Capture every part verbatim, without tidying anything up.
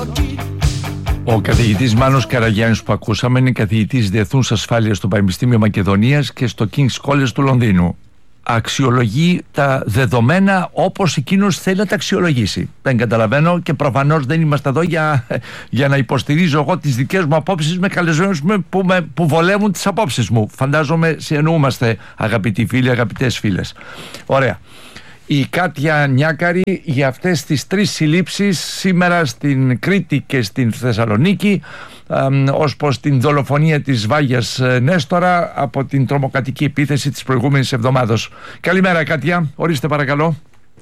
Ο καθηγητής Μάνος Καραγιάννης που ακούσαμε είναι καθηγητής Διεθνούς Ασφάλειας στο Πανεπιστήμιο Μακεδονίας και στο King's College του Λονδίνου. Αξιολογεί τα δεδομένα όπως εκείνος θέλει να τα αξιολογήσει. Δεν καταλαβαίνω και προφανώς δεν είμαστε εδώ για, για να υποστηρίζω εγώ τις δικές μου απόψεις με καλεσμένους που, με, που βολεύουν τις απόψεις μου. Φαντάζομαι συνεννοούμαστε, αγαπητοί φίλοι, αγαπητές φίλες. Ωραία. Η Κάτια Νιάκαρη για αυτές τις τρεις συλλήψεις σήμερα στην Κρήτη και στην Θεσσαλονίκη ως προς την δολοφονία της Βάγιας Νέστορα από την τρομοκρατική επίθεση της προηγούμενης εβδομάδος. Καλημέρα Κάτια, ορίστε παρακαλώ.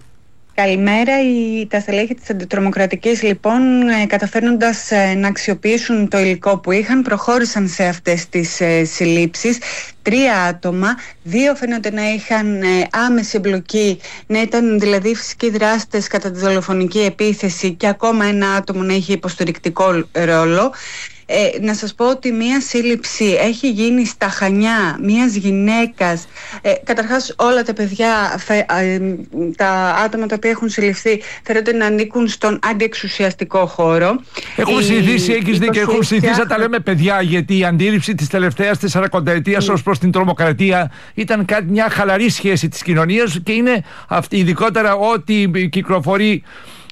Καλημέρα. Οι, τα στελέχη της αντιτρομοκρατικής λοιπόν ε, καταφέρνοντας ε, να αξιοποιήσουν το υλικό που είχαν, προχώρησαν σε αυτές τις ε, συλλήψεις. Τρία άτομα, δύο φαίνονται να είχαν ε, άμεση εμπλοκή, να ήταν δηλαδή φυσικοί δράστες κατά τη δολοφονική επίθεση και ακόμα ένα άτομο να είχε υποστηρικτικό ρόλο. Ε, να σας πω ότι μία σύλληψη έχει γίνει στα Χανιά μίας γυναίκας. Ε, καταρχάς όλα τα παιδιά, φε, ε, τα άτομα τα οποία έχουν συλληφθεί φαίνονται να ανήκουν στον αντιεξουσιαστικό χώρο. Έχουμε συνηθίσει, έχεις δίκιο, έχουμε συνηθίσει να τα λέμε παιδιά, γιατί η αντίληψη της τελευταίας τεσσαρακονταετίας mm. ως προς την τρομοκρατία ήταν κάτι, μια χαλαρή σχέση της κοινωνίας και είναι αυτή, ειδικότερα ό,τι κυκλοφορεί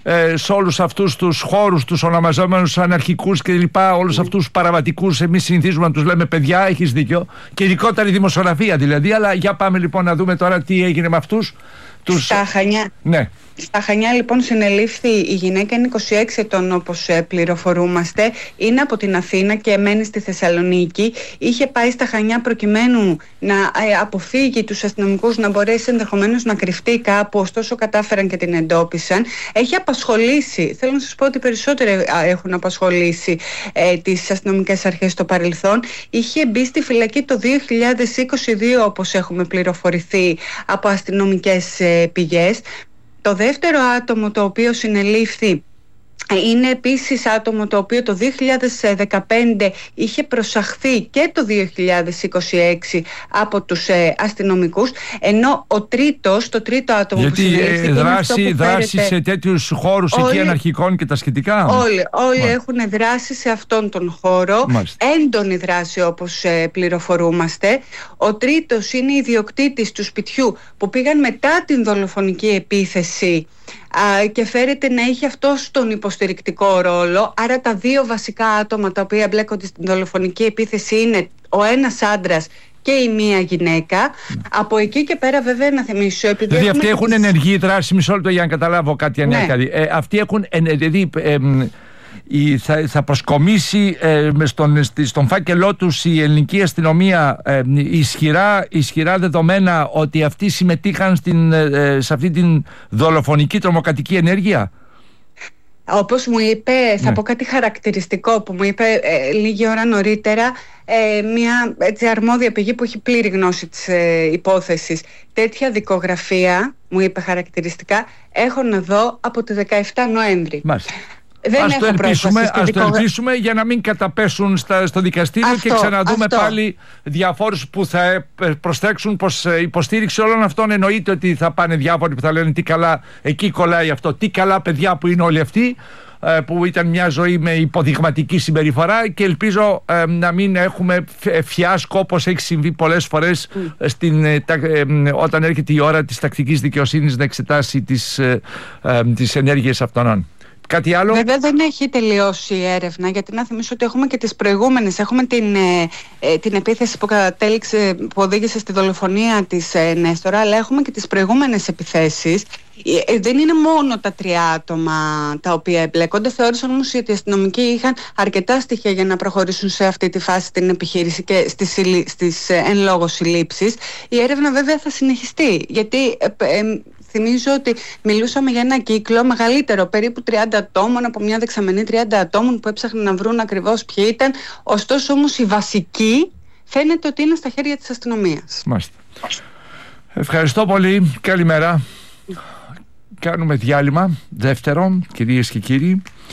σε όλους αυτούς τους χώρους, τους ονομαζόμενους αναρχικούς και λοιπά, όλους αυτούς τους παραβατικούς, εμείς συνηθίζουμε να τους λέμε παιδιά, έχεις δίκιο, και ειδικότερα η δημοσιογραφία δηλαδή. Αλλά για πάμε λοιπόν να δούμε τώρα τι έγινε με αυτούς τους... Στα Χανιά. Ναι. Στα Χανιά λοιπόν συνελήφθη η γυναίκα, είναι είκοσι έξι ετών όπως πληροφορούμαστε, είναι από την Αθήνα και μένει στη Θεσσαλονίκη. Είχε πάει στα Χανιά προκειμένου να αποφύγει τους αστυνομικούς, να μπορέσει ενδεχομένως να κρυφτεί κάπου, ωστόσο κατάφεραν και την εντόπισαν. Έχει απασχολήσει, θέλω να σας πω ότι περισσότεροι έχουν απασχολήσει ε, τις αστυνομικές αρχές στο παρελθόν. Είχε μπει στη φυλακή το δύο χιλιάδες είκοσι δύο όπως έχουμε πληροφορηθεί από αστυνομικές ε, πηγές. Το δεύτερο άτομο το οποίο συνελήφθη είναι επίσης άτομο το οποίο το δύο χιλιάδες δεκαπέντε είχε προσαχθεί και το δύο χιλιάδες είκοσι έξι από τους ε, αστυνομικούς, ενώ ο τρίτος, το τρίτο άτομο γιατί, που συνελήφθη ε, δράση, είναι δράση σε τέτοιους χώρους όλοι, εκεί αναρχικών και τα σχετικά. Όλοι, όλοι έχουν δράσει σε αυτόν τον χώρο. Μάλιστα. Έντονη δράση όπως ε, πληροφορούμαστε. Ο τρίτος είναι ιδιοκτήτης του σπιτιού που πήγαν μετά την δολοφονική επίθεση και φέρεται να έχει αυτός τον υποστηρικτικό ρόλο. Άρα τα δύο βασικά άτομα τα οποία μπλέκονται στην δολοφονική επίθεση είναι ο ένας άντρας και η μία γυναίκα. Mm. Από εκεί και πέρα βέβαια να θυμίσω, επειδή δηλαδή αυτοί έχουν τις... ενεργή δράση, μισό λεπτό για να καταλάβω κάτι. Ναι. Ε, αυτοί έχουν δηλαδή ε, ε, η, θα, θα προσκομίσει ε, στον, στον φάκελό τους η ελληνική αστυνομία ε, ισχυρά, ισχυρά δεδομένα ότι αυτοί συμμετείχαν στην, ε, σε αυτή την δολοφονική τρομοκρατική ενέργεια. Όπως μου είπε, θα ναι. πω κάτι χαρακτηριστικό που μου είπε ε, λίγη ώρα νωρίτερα ε, μια έτσι, αρμόδια πηγή που έχει πλήρη γνώση της ε, υπόθεσης. Τέτοια δικογραφία, μου είπε χαρακτηριστικά, έχω να δω από τη δεκαεφτά Νοέμβρη. Μάλιστα. Δεν ας, το ελπίσουμε, ας δικο... το ελπίσουμε για να μην καταπέσουν στα, στο δικαστήριο αυτό, και ξαναδούμε αυτό. Πάλι διαφόρους που θα προσθέξουν πως υποστήριξη όλων αυτών. Εννοείται ότι θα πάνε διάφοροι που θα λένε τι καλά, εκεί κολλάει αυτό, τι καλά παιδιά που είναι όλοι αυτοί, που ήταν μια ζωή με υποδειγματική συμπεριφορά, και ελπίζω ε, να μην έχουμε φιάσκο όπως έχει συμβεί πολλές φορές mm. στην, ε, τα, ε, όταν έρχεται η ώρα της τακτικής δικαιοσύνης να εξετάσει τις, ε, ε, τις ενέργειες αυτών. Κάτι άλλο? Βέβαια δεν έχει τελειώσει η έρευνα, γιατί να θυμίσω ότι έχουμε και τις προηγούμενες. Έχουμε την, ε, την επίθεση που κατέληξε, που οδήγησε στη δολοφονία της ε, Νέστορα, αλλά έχουμε και τις προηγούμενες επιθέσεις. Ε, δεν είναι μόνο τα τρία άτομα τα οποία εμπλέκονται. Θεώρησαν όμως ότι οι αστυνομικοί είχαν αρκετά στοιχεία για να προχωρήσουν σε αυτή τη φάση την επιχείρηση και στις, στις ε, εν λόγω συλλήψεις. Η έρευνα βέβαια θα συνεχιστεί, γιατί ε, ε, θυμίζω ότι μιλούσαμε για ένα κύκλο μεγαλύτερο, περίπου τριάντα ατόμων, από μια δεξαμενή τριάντα ατόμων που έψαχναν να βρουν ακριβώς ποιοι ήταν. Ωστόσο όμως η βασική φαίνεται ότι είναι στα χέρια της αστυνομίας. Μάλιστα. Ευχαριστώ πολύ. Καλημέρα. Κάνουμε διάλειμμα δεύτερο, κυρίες και κύριοι.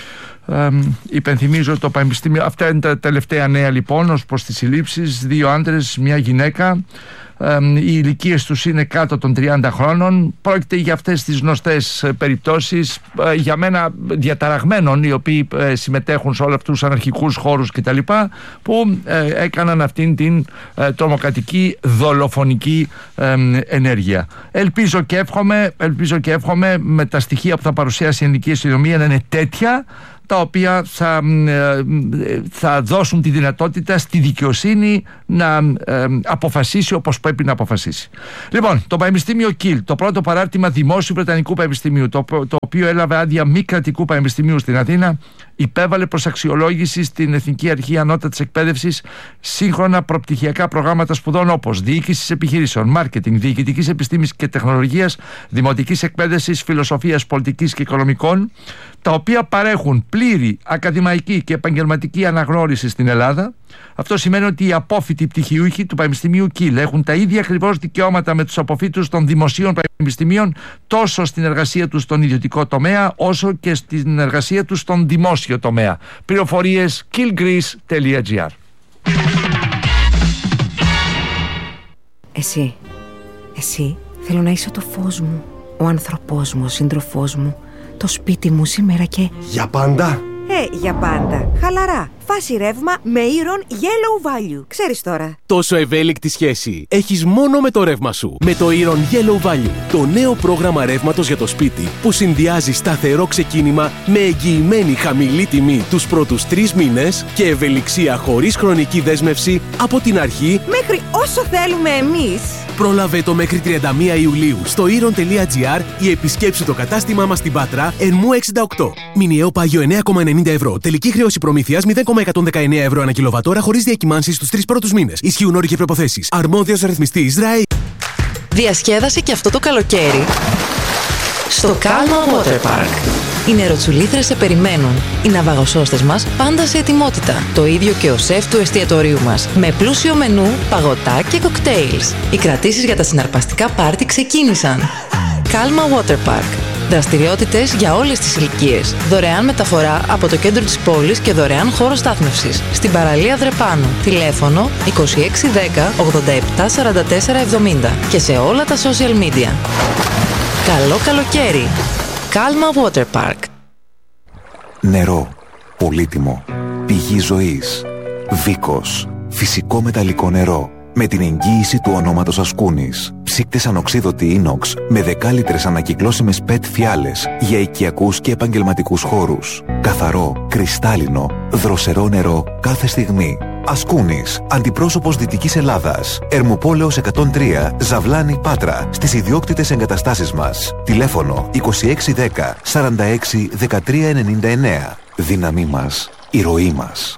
Ε, υπενθυμίζω το Πανεπιστήμιο. Αυτά είναι τα τελευταία νέα λοιπόν ως προς τις συλλήψεις. Δύο άντρες, μια γυναίκα. Ε, οι ηλικίες τους είναι κάτω των τριάντα χρόνων. Πρόκειται για αυτές τις γνωστές περιπτώσεις, ε, για μένα διαταραγμένων, οι οποίοι ε, συμμετέχουν σε όλους αυτούς τους αναρχικούς χώρους κτλ., που ε, έκαναν αυτήν την ε, τρομοκρατική δολοφονική ε, ενέργεια. Ελπίζω και εύχομαι, ελπίζω και εύχομαι με τα στοιχεία που θα παρουσιάσει η ελληνική αστυνομία να είναι τέτοια, τα οποία θα, θα δώσουν τη δυνατότητα στη δικαιοσύνη να ε, αποφασίσει όπως πρέπει να αποφασίσει. Λοιπόν, το Πανεπιστήμιο Κιλ, το πρώτο παράρτημα δημόσιου Βρετανικού Πανεπιστημίου, το, το οποίο έλαβε άδεια μη κρατικού πανεπιστημίου στην Αθήνα, υπέβαλε προς αξιολόγηση στην Εθνική Αρχή Ανώτατης Εκπαίδευσης σύγχρονα προπτυχιακά προγράμματα σπουδών όπως διοίκησης επιχειρήσεων, μάρκετινγκ, διοικητικής επιστήμης και τεχνολογίας, δημοτικής εκπαίδευσης, φιλοσοφίας, πολιτικής και οικονομικών, τα οποία παρέχουν πλήρη ακαδημαϊκή και επαγγελματική αναγνώριση στην Ελλάδα. Αυτό σημαίνει ότι οι απόφοιτοι πτυχιούχοι του Πανεπιστημίου Κιλ έχουν τα ίδια ακριβώς δικαιώματα με τους αποφύτους των δημοσίων πανεπιστημίων, τόσο στην εργασία τους στον ιδιωτικό τομέα, όσο και στην εργασία τους στον δημόσιο τομέα. Πληροφορίες killgreece τελεία gr. Εσύ, εσύ θέλω να είσαι το φως μου, ο άνθρωπός μου, ο σύντροφός μου, το σπίτι μου σήμερα και... Για πάντα! Ε, για πάντα. Χαλαρά. Φάση ρεύμα με Iron Yellow Value. Ξέρεις τώρα. Τόσο ευέλικτη σχέση έχεις μόνο με το ρεύμα σου. Με το Iron Yellow Value, το νέο πρόγραμμα ρεύματος για το σπίτι που συνδυάζει σταθερό ξεκίνημα με εγγυημένη χαμηλή τιμή τους πρώτους τρεις μήνες και ευελιξία χωρίς χρονική δέσμευση από την αρχή μέχρι όσο θέλουμε εμείς. Πρόλαβε το μέχρι τριάντα μία Ιουλίου στο iron τελεία gr ή επισκέψου το κατάστημά μας στην Πάτρα, Ερμού εξήντα οκτώ. Μηνιαίο πάγιο εννέα κόμμα ενενήντα ευρώ. Τελική χρέωση προμήθειας μηδέν κόμμα εκατόν δεκαεννέα ευρώ ανά κιλοβατόρα χωρίς διακυμάνσεις στους τρεις πρώτους μήνες. Ισχύουν όροι και προϋποθέσεις. Αρμόδιος ρυθμιστής ΡΑΕ. Διασκέδασε και αυτό το καλοκαίρι στο Calma Water Park. Οι νεροτσουλήθρες σε περιμένουν. Οι ναυαγοσώστες μας πάντα σε ετοιμότητα. Το ίδιο και ο σεφ του εστιατορίου μας. Με πλούσιο μενού, παγωτά και κοκτέιλς. Οι κρατήσεις για τα συναρπαστικά πάρτι ξεκίνησαν. Calma Water Park. Δραστηριότητες για όλες τις ηλικίες. Δωρεάν μεταφορά από το κέντρο της πόλης και δωρεάν χώρο στάθμευσης. Στην παραλία Δρεπάνου. Τηλέφωνο είκοσι έξι δέκα ογδόντα επτά σαράντα τέσσερα εβδομήντα και σε όλα τα social media. Καλό καλοκαίρι! Calma Water Park. Νερό. Πολύτιμο. Πηγή ζωής. Βίκος. Φυσικό μεταλλικό νερό. Με την εγγύηση του ονόματος Ασκούνης. Ψύκτες ανοξίδωτη ίνοξ με δεκάλιτρες ανακυκλώσιμες πετ φιάλες για οικιακούς και επαγγελματικούς χώρους. Καθαρό, κρυστάλλινο, δροσερό νερό κάθε στιγμή. Ασκούνης, αντιπρόσωπος Δυτικής Ελλάδας. Ερμουπόλεως εκατόν τρία, Ζαβλάνη, Πάτρα. Στις ιδιόκτητες εγκαταστάσεις μας. Τηλέφωνο είκοσι έξι δέκα σαράντα έξι δεκατρία ενενήντα εννέα. Δύναμή μας, η ροή μας.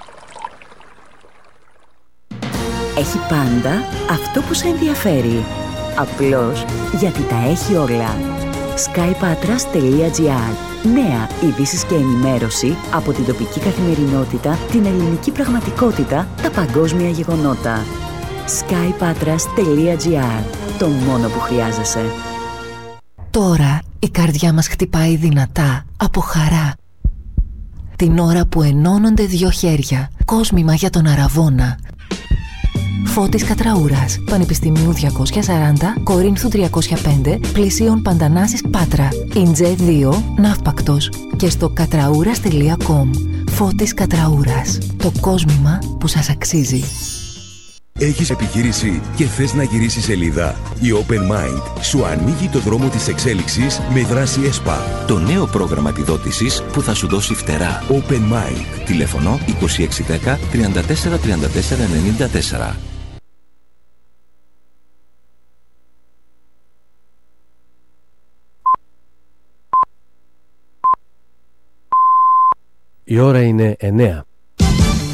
Έχει πάντα αυτό που σε ενδιαφέρει. Απλώς γιατί τα έχει όλα. skypatras τελεία gr. Νέα ειδήσεις και ενημέρωση από την τοπική καθημερινότητα, την ελληνική πραγματικότητα, τα παγκόσμια γεγονότα. skypatras τελεία gr. Το μόνο που χρειάζεσαι. Τώρα η καρδιά μας χτυπάει δυνατά από χαρά. Την ώρα που ενώνονται δύο χέρια. Κόσμημα για τον Αραβώνα. Φώτης Κατραούρας, Πανεπιστημίου διακόσια σαράντα, Κορίνθου τριακόσια πέντε, Πλησίων Παντανάσης Πάτρα, Ιντζέ δύο, Ναύπακτος και στο κατραούρας τελεία κομ. Φώτης Κατραούρας, το κόσμημα που σας αξίζει. Έχεις επιχείρηση και θες να γυρίσεις σελίδα? Η Open Mind σου ανοίγει το δρόμο της εξέλιξης με δράση ΕΣΠΑ. Το νέο πρόγραμμα επιδότησης που θα σου δώσει φτερά. Open Mind. Τηλέφωνο είκοσι έξι δέκα τριάντα τέσσερα τριάντα τέσσερα ενενήντα τέσσερα. Η ώρα είναι εννέα.